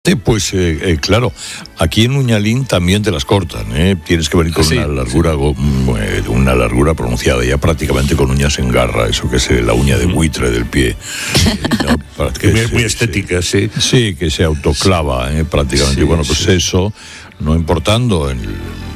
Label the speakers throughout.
Speaker 1: Sí, pues claro, aquí en Uñalín también te las cortan, tienes que venir con una largura pronunciada, ya prácticamente con uñas en garra, eso que es la uña de buitre del pie. ¿No?
Speaker 2: Que es muy estética, sí.
Speaker 1: Sí, que se autoclava prácticamente.
Speaker 2: Sí,
Speaker 1: y bueno, pues eso, no importando en el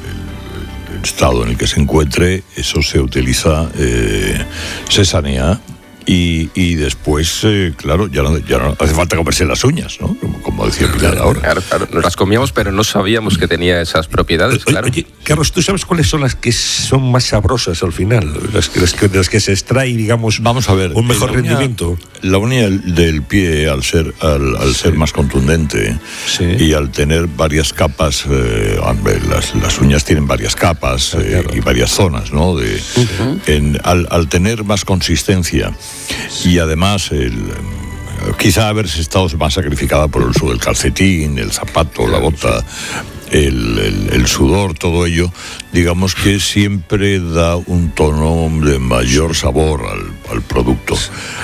Speaker 1: estado en el que se encuentre, eso se utiliza, se sanea. Y después, claro, ya no hace falta comerse las uñas, ¿no? Como decía Pilar ahora.
Speaker 3: Claro, nos las comíamos, pero no sabíamos que tenía esas propiedades, claro.
Speaker 2: Oye, Carlos, ¿tú sabes cuáles son las que son más sabrosas al final? Las que se extrae, digamos,
Speaker 1: vamos a ver,
Speaker 2: un mejor rendimiento.
Speaker 1: La uña del pie, al ser más contundente, sí, y al tener varias capas, las uñas tienen varias capas, claro, y varias zonas, ¿no? Al tener más consistencia, y además quizá haberse estado más sacrificada por el uso del calcetín, el zapato, la bota, el sudor, todo ello, digamos que siempre da un tono de mayor sabor al producto.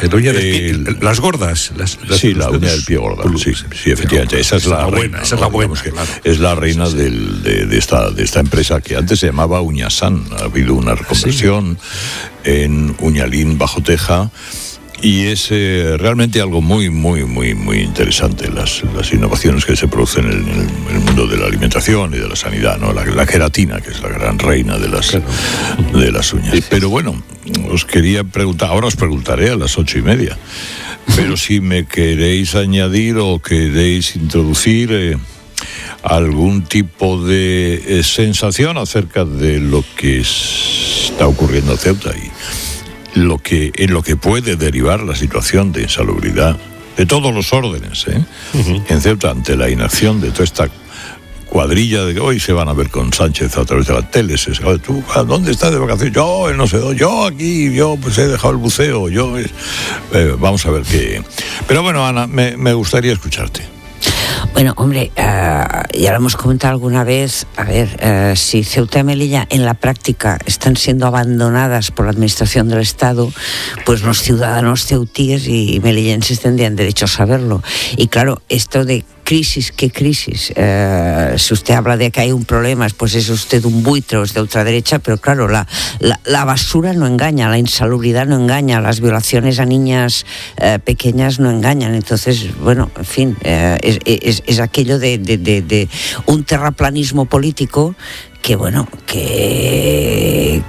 Speaker 2: Las gordas.
Speaker 1: Sí, la uña del pie gorda. Sí, efectivamente. Esa es la reina.
Speaker 2: Esa es la buena, claro.
Speaker 1: Es la reina de esta empresa que antes se llamaba Uñasan. Ha habido una reconversión en Uñalín, Bajo Teja. Y es realmente algo muy, muy, muy, muy interesante las innovaciones que se producen en el mundo de la alimentación y de la sanidad, ¿no? La queratina, que es la gran reina de las uñas. Pero bueno, os quería preguntar, ahora os preguntaré a las 8:30, pero si me queréis añadir o queréis introducir algún tipo de sensación acerca de lo que está ocurriendo en Ceuta y en lo que puede derivar la situación de insalubridad de todos los órdenes, en Ceuta, ante la inacción de toda esta cuadrilla de que hoy se van a ver con Sánchez a través de la tele. ¿Tú dónde estás de vacaciones? Yo no sé dónde, yo aquí, yo pues he dejado el buceo, vamos a ver qué. Pero bueno, Ana, me gustaría escucharte.
Speaker 4: Bueno, hombre, ya lo hemos comentado alguna vez. A ver, si Ceuta y Melilla en la práctica están siendo abandonadas por la administración del Estado, pues los ciudadanos ceutíes y melillenses tendrían derecho a saberlo. Y claro, esto de crisis, ¿qué crisis? Si usted habla de que hay un problema, pues es usted un buitre o es de ultraderecha, pero claro, la basura no engaña, la insalubridad no engaña, las violaciones a niñas pequeñas no engañan. Entonces, bueno, en fin, es aquello de un terraplanismo político que, bueno, que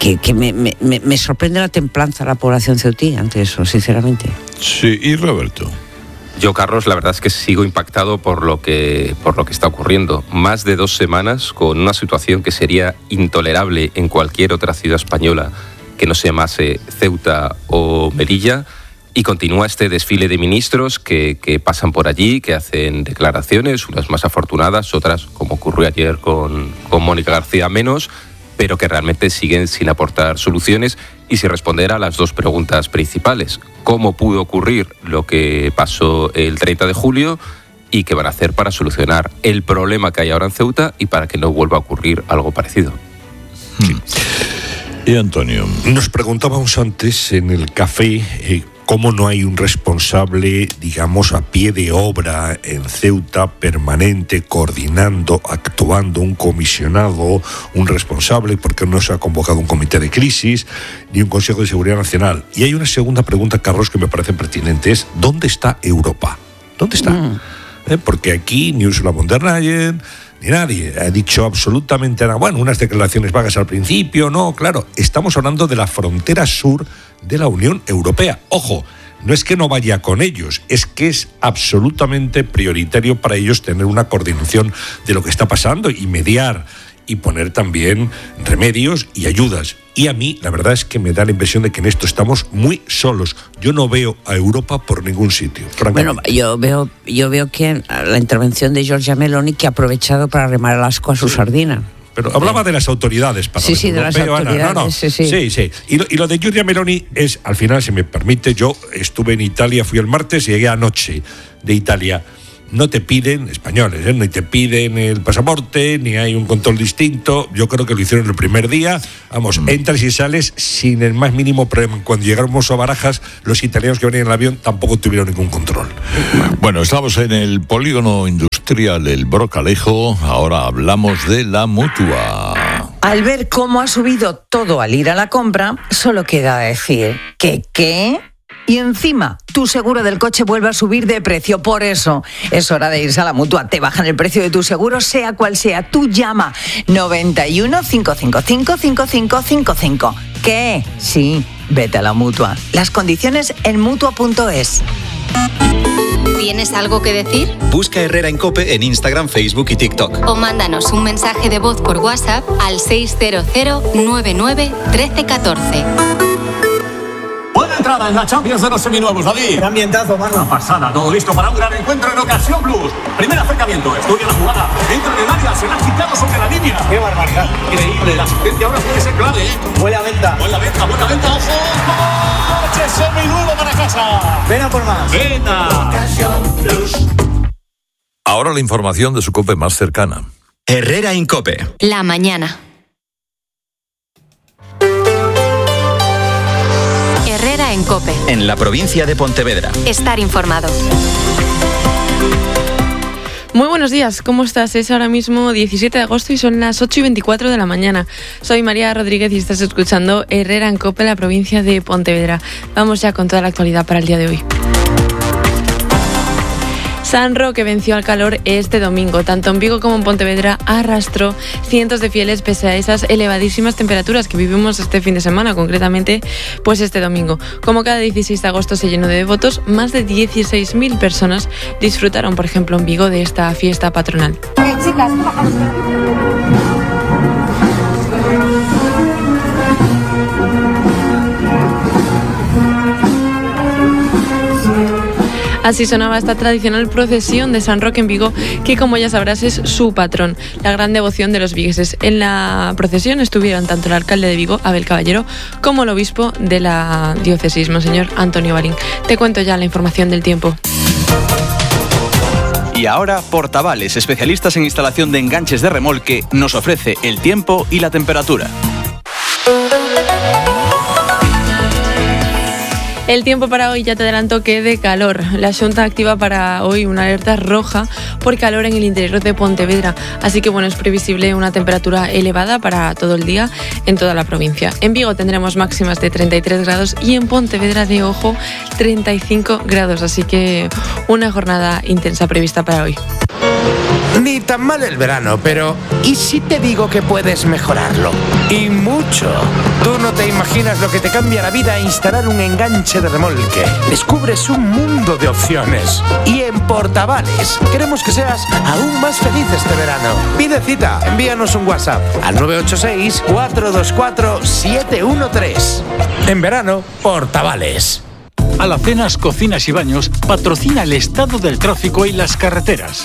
Speaker 4: me sorprende la templanza de la población ceutí ante eso, sinceramente.
Speaker 1: Sí, y Roberto.
Speaker 3: Yo, Carlos, la verdad es que sigo impactado por lo que está ocurriendo. Más de 2 semanas con una situación que sería intolerable en cualquier otra ciudad española que no se llamase Ceuta o Melilla, y continúa este desfile de ministros que pasan por allí, que hacen declaraciones, unas más afortunadas, otras, como ocurrió ayer con Mónica García, menos, pero que realmente siguen sin aportar soluciones y sin responder a las 2 preguntas principales. ¿Cómo pudo ocurrir lo que pasó el 30 de julio? ¿Y qué van a hacer para solucionar el problema que hay ahora en Ceuta y para que no vuelva a ocurrir algo parecido?
Speaker 1: Sí. Y Antonio.
Speaker 2: Nos preguntábamos antes en el café cómo no hay un responsable, digamos, a pie de obra en Ceuta, permanente, coordinando, actuando, un comisionado, un responsable, porque no se ha convocado un comité de crisis ni un Consejo de Seguridad Nacional. Y hay una segunda pregunta, Carlos, que me parece pertinente, es ¿dónde está Europa? ¿Dónde está? Porque aquí ni Ursula von der Leyen ni nadie ha dicho absolutamente nada. Bueno, unas declaraciones vagas al principio, no, claro, estamos hablando de la frontera sur de la Unión Europea. Ojo, no es que no vaya con ellos, es que es absolutamente prioritario para ellos tener una coordinación de lo que está pasando y mediar y poner también remedios y ayudas. Y a mí, la verdad es que me da la impresión de que en esto estamos muy solos. Yo no veo a Europa por ningún sitio, francamente.
Speaker 4: Bueno, yo veo que la intervención de Giorgia Meloni, que ha aprovechado para remar el asco a su sardina.
Speaker 2: Pero hablaba de las autoridades para
Speaker 4: sí, de las autoridades,
Speaker 2: no. Sí. Y lo de Giorgia Meloni es, al final, si me permite, yo estuve en Italia, fui el martes y llegué anoche de Italia. no te piden, españoles, ni te piden el pasaporte, ni hay un control distinto. Yo creo que lo hicieron el primer día. Vamos, entras y sales sin el más mínimo problema. Cuando llegamos a Barajas, los italianos que venían en el avión tampoco tuvieron ningún control.
Speaker 1: Bueno, estamos en el polígono industrial El Brocalejo. Ahora hablamos de la Mutua.
Speaker 5: Al ver cómo ha subido todo al ir a la compra, solo queda decir que ¿qué? Y encima, tu seguro del coche vuelve a subir de precio. Por eso es hora de irse a la Mutua. Te bajan el precio de tu seguro, sea cual sea. Tú llama 91 555 5555. ¿Qué? Sí, vete a la Mutua. Las condiciones en Mutua.es.
Speaker 6: ¿Tienes algo que decir?
Speaker 7: Busca Herrera en COPE en Instagram, Facebook y TikTok.
Speaker 6: O mándanos un mensaje de voz por WhatsApp al 600 99 13 14.
Speaker 8: Buena entrada en la Champions de los seminuevos, David.
Speaker 9: Qué ambientazo, mano.
Speaker 8: Una pasada, todo listo para un gran encuentro en Ocasión Plus. Primer acercamiento, estudia la jugada, entra en el área, se la ha quitado sobre la línea.
Speaker 9: Qué barbaridad.
Speaker 8: Increíble, la asistencia ahora puede ser clave, ¿eh?
Speaker 9: Buena venta.
Speaker 8: Buena venta, ojo. ¡Coche seminuevo para casa!
Speaker 9: Ven a por más.
Speaker 8: ¡Venta!
Speaker 9: Ocasión Plus.
Speaker 1: Ahora la información de su COPE más cercana.
Speaker 7: Herrera en COPE.
Speaker 6: La mañana. Herrera en COPE.
Speaker 7: En la provincia de Pontevedra.
Speaker 6: Estar informado.
Speaker 10: Muy buenos días, ¿cómo estás? Es ahora mismo 17 de agosto y son las 8:24 de la mañana. Soy María Rodríguez y estás escuchando Herrera en COPE, la provincia de Pontevedra. Vamos ya con toda la actualidad para el día de hoy. San Roque venció al calor este domingo. Tanto en Vigo como en Pontevedra arrastró cientos de fieles pese a esas elevadísimas temperaturas que vivimos este fin de semana, concretamente pues este domingo. Como cada 16 de agosto se llenó de devotos, más de 16.000 personas disfrutaron, por ejemplo, en Vigo de esta fiesta patronal.
Speaker 11: Chicas,
Speaker 10: Así sonaba esta tradicional procesión de San Roque en Vigo, que como ya sabrás es su patrón, la gran devoción de los vigueses. En la procesión estuvieron tanto el alcalde de Vigo, Abel Caballero, como el obispo de la diócesis, Monseñor Antonio Barín. Te cuento ya la información del tiempo.
Speaker 12: Y ahora, Portavales, especialistas en instalación de enganches de remolque, nos ofrece el tiempo y la temperatura.
Speaker 10: El tiempo para hoy, ya te adelanto que de calor. La Xunta activa para hoy una alerta roja por calor en el interior de Pontevedra. Así que bueno, es previsible una temperatura elevada para todo el día en toda la provincia. En Vigo tendremos máximas de 33 grados y en Pontevedra, de ojo, 35 grados. Así que una jornada intensa prevista para hoy.
Speaker 13: Ni tan mal el verano, pero ¿y si te digo que puedes mejorarlo? Y mucho. Tú no te imaginas lo que te cambia la vida instalar un enganche de remolque. Descubres un mundo de opciones. Y en Portavales queremos que seas aún más feliz este verano. Pide cita, envíanos un WhatsApp al 986-424-713. En verano, Portavales.
Speaker 14: Alacenas Cocinas y Baños patrocina el estado del tráfico y las carreteras.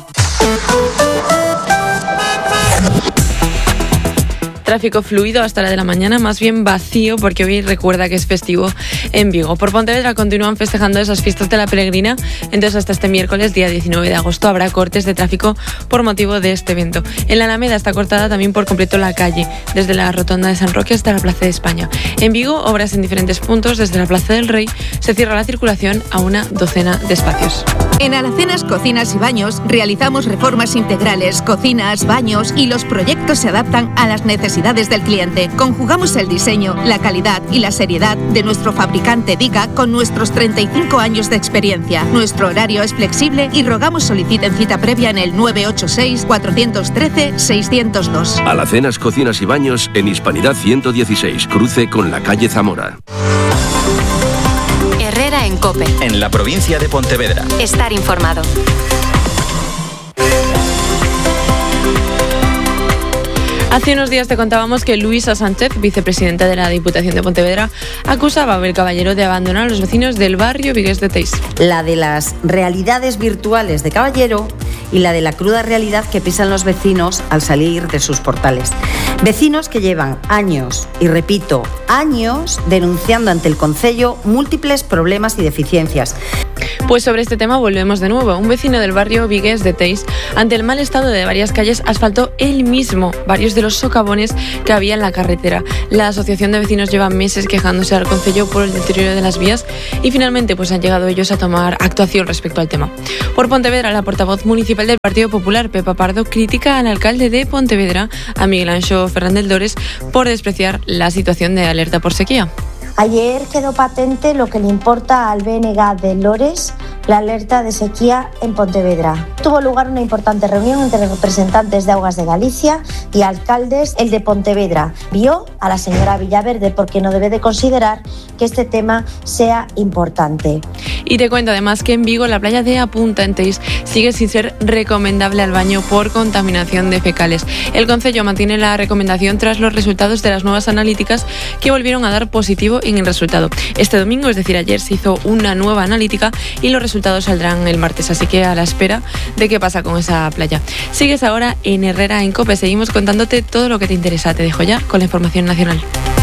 Speaker 10: Tráfico fluido hasta la de la mañana, más bien vacío, porque hoy recuerda que es festivo en Vigo. Por Pontevedra continúan festejando esas fiestas de la Peregrina, entonces hasta este miércoles, día 19 de agosto, habrá cortes de tráfico por motivo de este evento. En la Alameda está cortada también por completo la calle, desde la Rotonda de San Roque hasta la Plaza de España. En Vigo, obras en diferentes puntos, desde la Plaza del Rey se cierra la circulación a una docena de espacios.
Speaker 15: En Alacenas Cocinas y Baños realizamos reformas integrales, cocinas, baños, y los proyectos se adaptan a las necesidades del cliente. Conjugamos el diseño, la calidad y la seriedad de nuestro fabricante Diga con nuestros 35 años de experiencia. Nuestro horario es flexible y rogamos soliciten cita previa en el 986-413-602.
Speaker 16: Alacenas Cocinas y Baños en Hispanidad 116, cruce con la calle Zamora.
Speaker 6: Herrera en COPE.
Speaker 7: En la provincia de Pontevedra.
Speaker 6: Estar informado.
Speaker 10: Hace unos días te contábamos que Luisa Sánchez, vicepresidenta de la Diputación de Pontevedra, acusaba a Abel Caballero de abandonar a los vecinos del barrio vigués de Teis.
Speaker 17: La de las realidades virtuales de Caballero y la de la cruda realidad que pisan los vecinos al salir de sus portales. Vecinos que llevan años, y repito, años, denunciando ante el Concello múltiples problemas y deficiencias.
Speaker 10: Pues sobre este tema volvemos de nuevo. Un vecino del barrio vigués de Teis, ante el mal estado de varias calles, asfaltó él mismo varios de los socavones que había en la carretera. La asociación de vecinos lleva meses quejándose al concello por el deterioro de las vías y finalmente pues han llegado ellos a tomar actuación respecto al tema. Por Pontevedra, la portavoz municipal del Partido Popular, Pepa Pardo, critica al alcalde de Pontevedra, a Miguel Anxo Fernández Dores, por despreciar la situación de alerta por sequía.
Speaker 9: Ayer quedó patente lo que le importa al BNG de Lores, la alerta de sequía en Pontevedra. Tuvo lugar una importante reunión entre representantes de Augas de Galicia y alcaldes, el de Pontevedra. Vio a la señora Villaverde porque no debe de considerar que este tema sea importante.
Speaker 10: Y te cuento además que en Vigo la playa de Apunta en Teis sigue sin ser recomendable al baño por contaminación de fecales. El concello mantiene la recomendación tras los resultados de las nuevas analíticas que volvieron a dar positivo en el resultado. Este domingo, es decir, ayer se hizo una nueva analítica y los resultados saldrán el martes, así que a la espera de qué pasa con esa playa. Sigues ahora en Herrera en COPE, seguimos contándote todo lo que te interesa. Te dejo ya con la información nacional.